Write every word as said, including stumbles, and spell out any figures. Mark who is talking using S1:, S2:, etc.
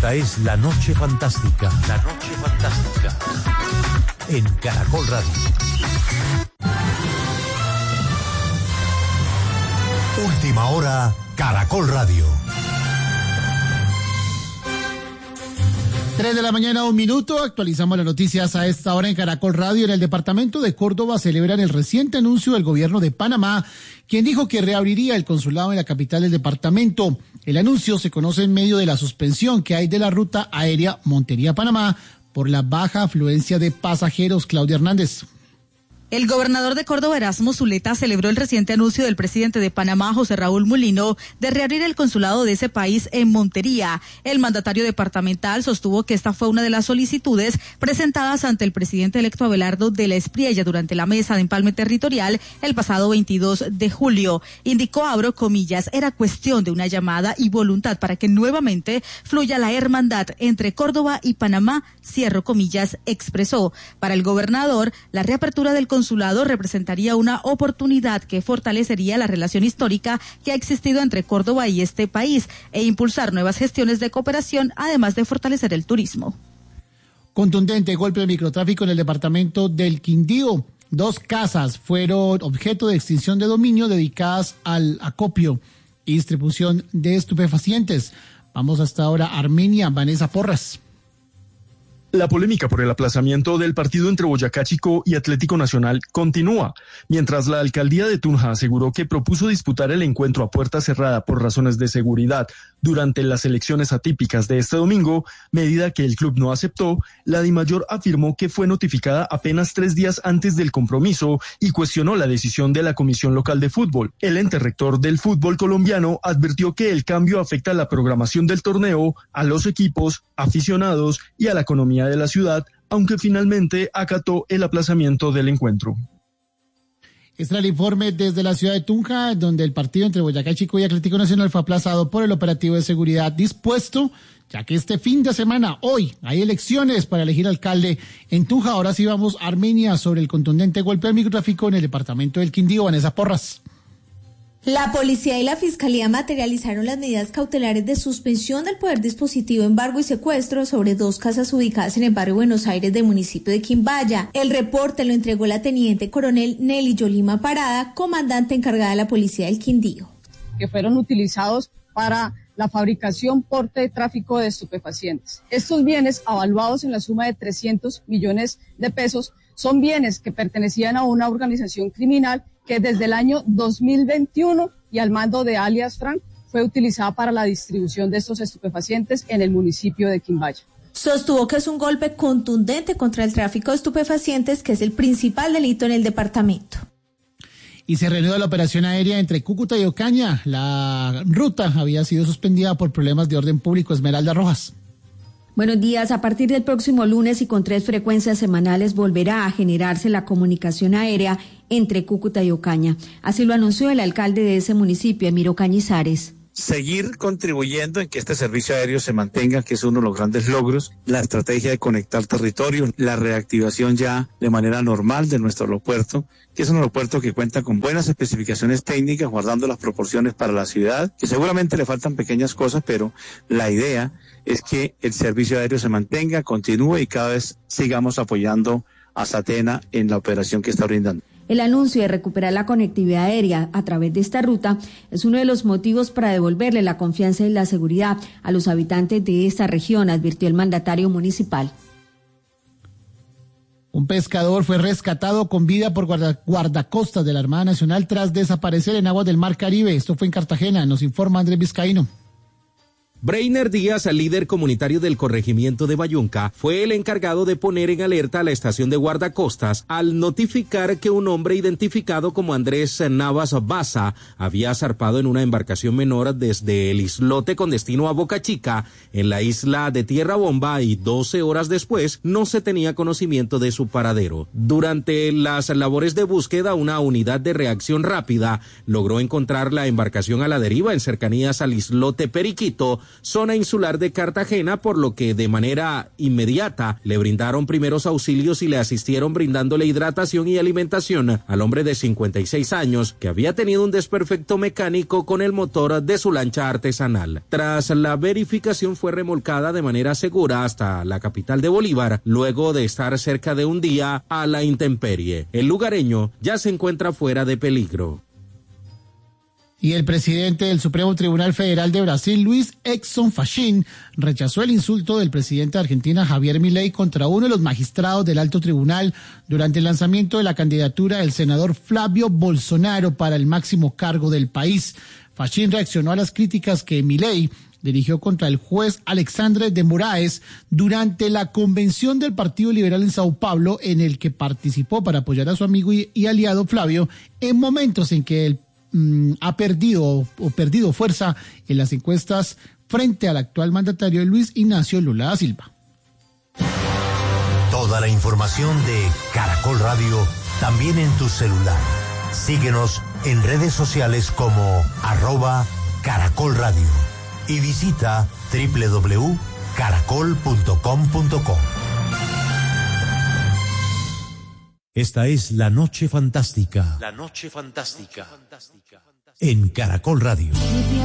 S1: Esta es La Noche Fantástica. La Noche Fantástica. En Caracol Radio. Última hora, Caracol Radio.
S2: Tres de la mañana, un minuto. Actualizamos las noticias a esta hora en Caracol Radio. En el departamento de Córdoba celebran el reciente anuncio del gobierno de Panamá, quien dijo que reabriría el consulado en la capital del departamento. El anuncio se conoce en medio de la suspensión que hay de la ruta aérea Montería-Panamá por la baja afluencia de pasajeros. Claudia Hernández.
S3: El gobernador de Córdoba, Erasmo Zuleta, celebró el reciente anuncio del presidente de Panamá, José Raúl Mulino, de reabrir el consulado de ese país en Montería. El mandatario departamental sostuvo que esta fue una de las solicitudes presentadas ante el presidente electo Abelardo de la Espriella durante la mesa de empalme territorial el pasado veintidós de julio. Indicó, abro comillas, era cuestión de una llamada y voluntad para que nuevamente fluya la hermandad entre Córdoba y Panamá, cierro comillas, expresó. Para el gobernador, la reapertura del consulado consulado representaría una oportunidad que fortalecería la relación histórica que ha existido entre Córdoba y este país e impulsar nuevas gestiones de cooperación, además de fortalecer el turismo.
S2: Contundente golpe de microtráfico en el departamento del Quindío. Dos casas fueron objeto de extinción de dominio dedicadas al acopio y distribución de estupefacientes. Vamos hasta ahora a Armenia. Vanessa Porras.
S4: La polémica por el aplazamiento del partido entre Boyacá Chicó y Atlético Nacional continúa, mientras la alcaldía de Tunja aseguró que propuso disputar el encuentro a puerta cerrada por razones de seguridad durante las elecciones atípicas de este domingo, medida que el club no aceptó. La Dimayor afirmó que fue notificada apenas tres días antes del compromiso y cuestionó la decisión de la Comisión Local de Fútbol. El ente rector del fútbol colombiano advirtió que el cambio afecta la programación del torneo, a los equipos, aficionados y a la economía de la ciudad, aunque finalmente acató el aplazamiento del encuentro.
S2: Este es el informe desde la ciudad de Tunja, donde el partido entre Boyacá Chicó y Atlético Nacional fue aplazado por el operativo de seguridad dispuesto, ya que este fin de semana, hoy, hay elecciones para elegir alcalde en Tunja. Ahora sí vamos a Armenia sobre el contundente golpe al microtráfico en el departamento del Quindío. Vanessa Porras.
S5: La policía y la fiscalía materializaron las medidas cautelares de suspensión del poder dispositivo, embargo y secuestro sobre dos casas ubicadas en el barrio Buenos Aires del municipio de Quimbaya. El reporte lo entregó la teniente coronel Nelly Yolima Parada, comandante encargada de la policía del Quindío.
S6: Que fueron utilizados para la fabricación, porte y tráfico de estupefacientes. Estos bienes, avaluados en la suma de trescientos millones de pesos, son bienes que pertenecían a una organización criminal que desde el año dos mil veintiuno y al mando de alias Frank fue utilizada para la distribución de estos estupefacientes en el municipio de Quimbaya.
S5: Sostuvo que es un golpe contundente contra el tráfico de estupefacientes, que es el principal delito en el departamento.
S2: Y se reanuda la operación aérea entre Cúcuta y Ocaña. La ruta había sido suspendida por problemas de orden público. Esmeralda Rojas.
S7: Buenos días. A partir del próximo lunes y con tres frecuencias semanales volverá a generarse la comunicación aérea entre Cúcuta y Ocaña. Así lo anunció el alcalde de ese municipio, Emiro Cañizares.
S8: Seguir contribuyendo en que este servicio aéreo se mantenga, que es uno de los grandes logros, la estrategia de conectar territorios, la reactivación ya de manera normal de nuestro aeropuerto, que es un aeropuerto que cuenta con buenas especificaciones técnicas, guardando las proporciones para la ciudad, que seguramente le faltan pequeñas cosas, pero la idea es que el servicio aéreo se mantenga, continúe y cada vez sigamos apoyando a Satena en la operación que está brindando.
S7: El anuncio de recuperar la conectividad aérea a través de esta ruta es uno de los motivos para devolverle la confianza y la seguridad a los habitantes de esta región, advirtió el mandatario municipal.
S2: Un pescador fue rescatado con vida por guarda, guardacostas de la Armada Nacional tras desaparecer en aguas del Mar Caribe. Esto fue en Cartagena, nos informa Andrés Vizcaíno.
S9: Breiner Díaz, el líder comunitario del corregimiento de Bayunca, fue el encargado de poner en alerta a la estación de guardacostas al notificar que un hombre identificado como Andrés Navas Baza había zarpado en una embarcación menor desde el islote con destino a Boca Chica, en la isla de Tierra Bomba, y doce horas después no se tenía conocimiento de su paradero. Durante las labores de búsqueda, una unidad de reacción rápida logró encontrar la embarcación a la deriva en cercanías al islote Periquito, zona insular de Cartagena, por lo que de manera inmediata le brindaron primeros auxilios y le asistieron brindándole hidratación y alimentación al hombre de cincuenta y seis años que había tenido un desperfecto mecánico con el motor de su lancha artesanal. Tras la verificación fue remolcada de manera segura hasta la capital de Bolívar, luego de estar cerca de un día a la intemperie. El lugareño ya se encuentra fuera de peligro.
S2: Y el presidente del Supremo Tribunal Federal de Brasil, Luis Edson Fachin, rechazó el insulto del presidente de Argentina, Javier Milei, contra uno de los magistrados del alto tribunal durante el lanzamiento de la candidatura del senador Flavio Bolsonaro para el máximo cargo del país. Fachin reaccionó a las críticas que Milei dirigió contra el juez Alexandre de Moraes durante la convención del Partido Liberal en Sao Paulo, en el que participó para apoyar a su amigo y, y aliado Flavio en momentos en que el ha perdido o perdido fuerza en las encuestas frente al actual mandatario Luis Ignacio Lula da Silva.
S1: Toda la información de Caracol Radio también en tu celular. Síguenos en redes sociales como arroba Caracol Radio y visita doble u doble u doble u punto caracol punto com punto co. Esta es La Noche Fantástica. La Noche Fantástica. En Caracol Radio.